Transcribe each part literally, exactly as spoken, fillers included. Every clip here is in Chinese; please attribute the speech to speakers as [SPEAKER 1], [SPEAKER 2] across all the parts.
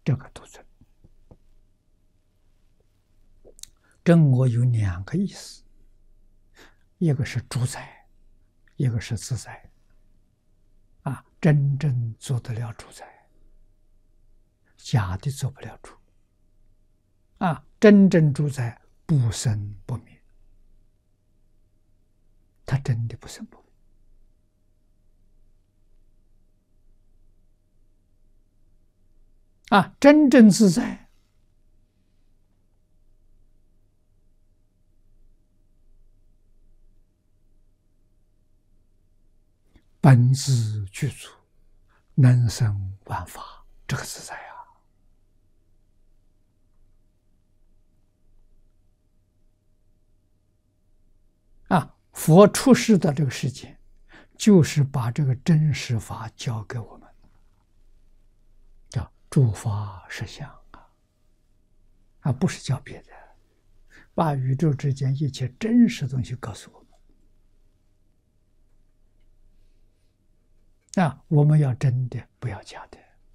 [SPEAKER 1] 这个独尊。真我有两个意思，一个是主宰，一个是自在。啊，真正做得了主宰，假的做不了主。啊，真正主宰不生不灭，他真的不生不灭。啊，真正自在，本自具足，能生万法，这个自在啊！啊，佛出世的这个世界，就是把这个真实法教给我们，叫诸法实相啊，啊，不是教别的，把宇宙之间一切真实的东西告诉我们。啊，我们要真的，不要假的。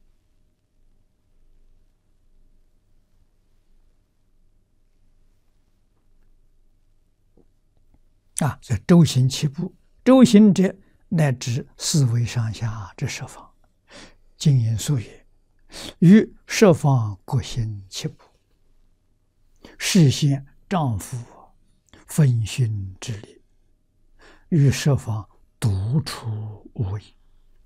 [SPEAKER 1] 啊，这周行七步，周行者乃至四维上下之十方，经言述也。于十方各行七步，示现丈夫分熏之力，于十方独处无异。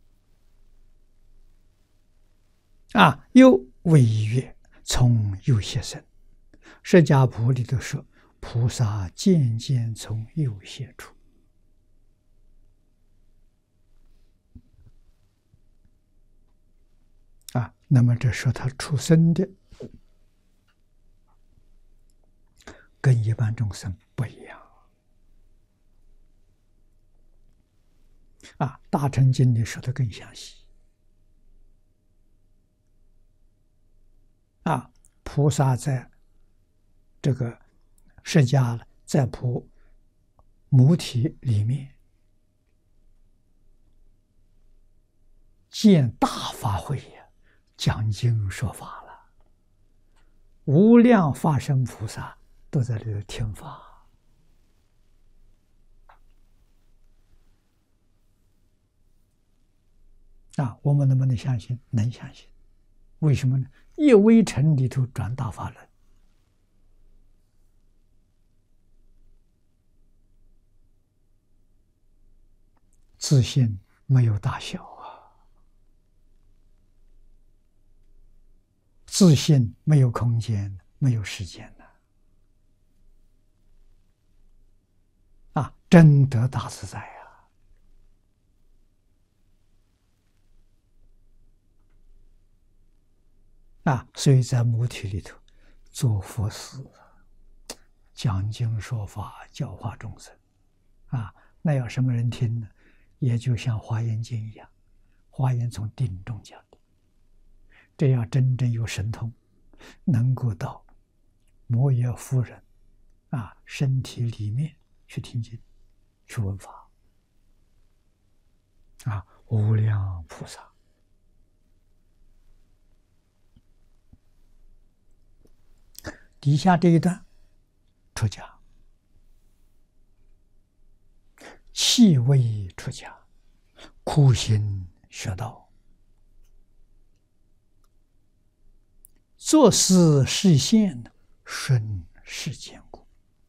[SPEAKER 1] 啊，又为曰：从右胁生。释迦牟里头说，菩萨渐渐从右胁出。啊，那么这说他出生的跟一般众生不一样。啊，大乘经里说的更详细。啊，菩萨在这个释迦在菩母体里面见大法会呀，讲经说法了，无量法身菩萨都在这里听法。啊，我们能不能相信？能相信。为什么呢？一微尘里头转大法轮，自信没有大小啊，自信没有空间，没有时间呢。啊，真得大自在啊！啊，所以在母体里头做佛事，讲经说法，教化众生。啊，那要什么人听呢？也就像《华严经》一样，《华严》从定中讲的。这要真正有神通，能够到摩耶夫人啊身体里面去听经、去闻法。啊，无量菩萨。底下这一段出家，气味出家，苦行学道，做事实现顺世间故。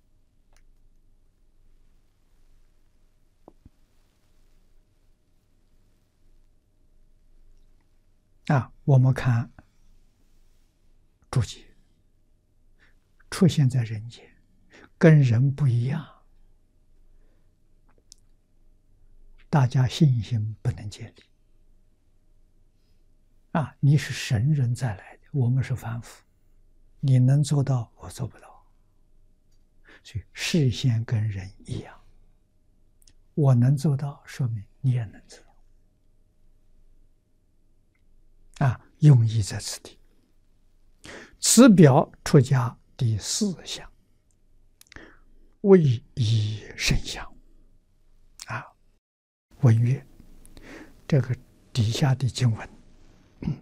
[SPEAKER 1] 啊，我们看注解。出现在人间，跟人不一样，大家信心不能建立。啊，你是神人再来的，我们是凡夫，你能做到，我做不到。所以视线跟人一样，我能做到，说明你也能做到。啊，用意在此地。此表出家第四项，为以圣相。啊，文曰，这个底下的经文